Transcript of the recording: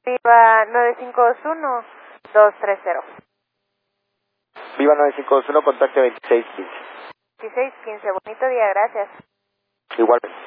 Viva 9521-230. Viva 9521, contacte 2615. 2615, bonito día, gracias. Igualmente.